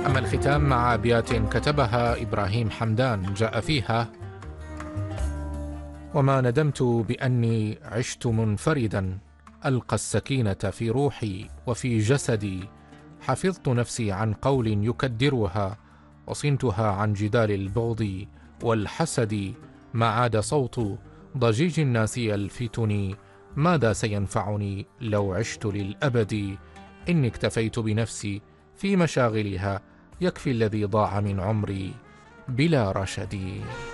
أما الختام مع أبيات كتبها إبراهيم حمدان جاء فيها: وما ندمت بأني عشت منفردا، ألقى السكينة في روحي وفي جسدي، حفظت نفسي عن قول يكدرها، وصنتها عن جدال البغض والحسد، ما عاد صوت ضجيج الناس يلفتني، ماذا سينفعني لو عشت للأبد، إني اكتفيت بنفسي في مشاغلها، يكفي الذي ضاع من عمري بلا رشد.